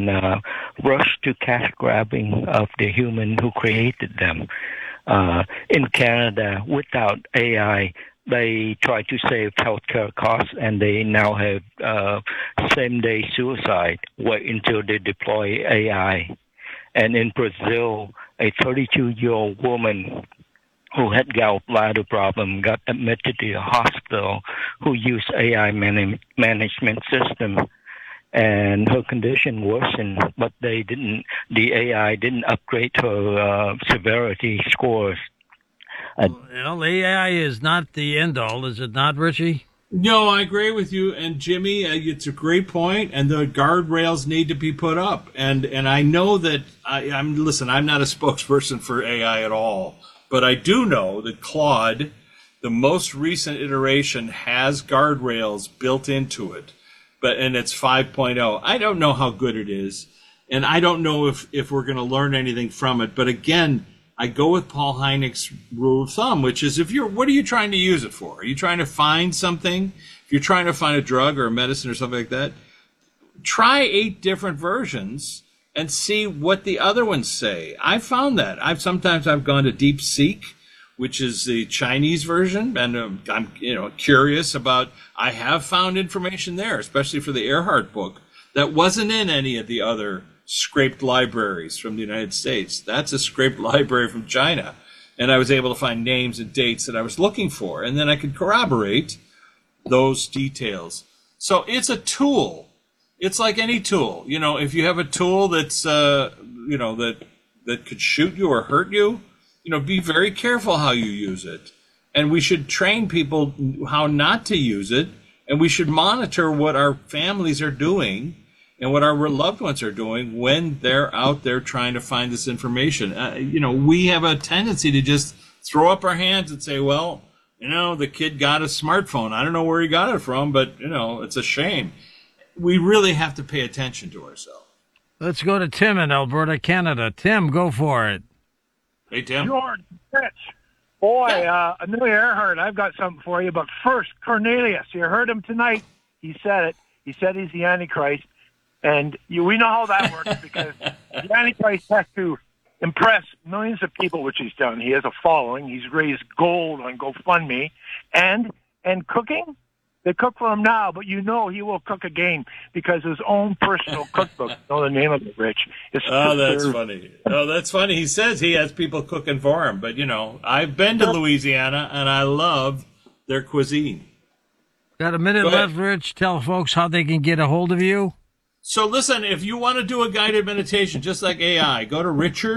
and rush to cash grabbing of the human who created them. In Canada, without AI, they try to save healthcare costs, and they now have same-day suicide. Wait until they deploy AI. And in Brazil, a 32-year-old woman who had gallbladder problem got admitted to a hospital who used AI management system, and her condition worsened, but the AI didn't upgrade her severity scores. Well, AI is not the end all, is it not, Richie? No, I agree with you. And Jimmy, it's a great point, and the guardrails need to be put up. And I know that I'm not a spokesperson for AI at all, but I do know that Claude, the most recent iteration, has guardrails built into it. And it's 5.0. I don't know how good it is, and I don't know if we're going to learn anything from it. But again, I go with Paul Hynek's rule of thumb, which is what are you trying to use it for? Are you trying to find something? If you're trying to find a drug or a medicine or something like that, try 8 different versions and see what the other ones say. I found that. Sometimes I've gone to DeepSeek, which is the Chinese version, and I'm curious about. I have found information there, especially for the Earhart book, that wasn't in any of the other scraped libraries from the United States. That's a scraped library from China, and I was able to find names and dates that I was looking for, and then I could corroborate those details. So it's a tool. It's like any tool. If you have a tool that's that could shoot you or hurt you, be very careful how you use it. And we should train people how not to use it, and we should monitor what our families are doing and what our loved ones are doing when they're out there trying to find this information. We have a tendency to just throw up our hands and say, well, the kid got a smartphone. I don't know where he got it from, but, it's a shame. We really have to pay attention to ourselves. Let's go to Tim in Alberta, Canada. Tim, go for it. Hey, Tim. George, Rich. Boy, Amelia Earhart, I've got something for you. But first, Cornelius. You heard him tonight. He said it. He said he's the Antichrist. And we know how that works because the Antichrist has to impress millions of people, which he's done. He has a following. He's raised gold on GoFundMe. And cooking, they cook for him now, but he will cook again because his own personal cookbook, the name of it, Rich. That's funny. Oh, that's funny. He says he has people cooking for him, but, I've been to Louisiana, and I love their cuisine. Got a minute left, Rich. Tell folks how they can get a hold of you. So listen, if you want to do a guided meditation, just like AI, go to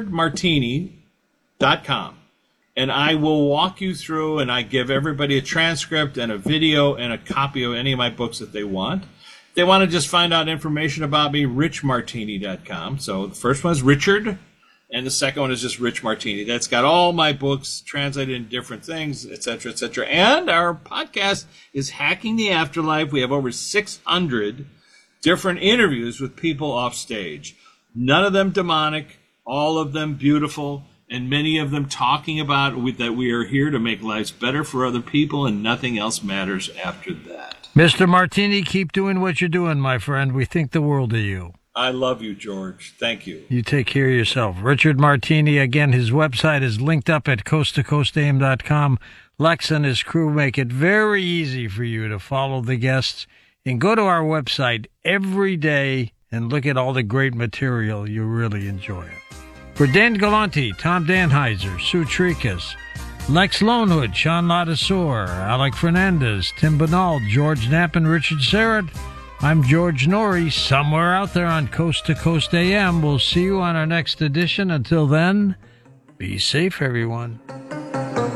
richardmartini.com, and I will walk you through, and I give everybody a transcript and a video and a copy of any of my books that they want. If they want to just find out information about me, richmartini.com. So the first one is Richard, and the second one is just Rich Martini. That's got all my books translated in different things, et cetera, et cetera. And our podcast is Hacking the Afterlife. We have over 600 different interviews with people off stage. None of them demonic, all of them beautiful, and many of them talking about that we are here to make lives better for other people, and nothing else matters after that. Mr. Martini, keep doing what you're doing, my friend. We think the world of you. I love you, George. Thank you. You take care of yourself. Richard Martini, again, his website is linked up at coasttocoastam.com. Lex and his crew make it very easy for you to follow the guests. And go to our website every day and look at all the great material. You really enjoy it. For Dan Galante, Tom Danheiser, Sue Trikas, Lex Lonehood, Sean Ladasor, Alec Fernandez, Tim Banal, George Knapp, and Richard Serrett, I'm George Norrie, somewhere out there on Coast to Coast AM. We'll see you on our next edition. Until then, be safe, everyone.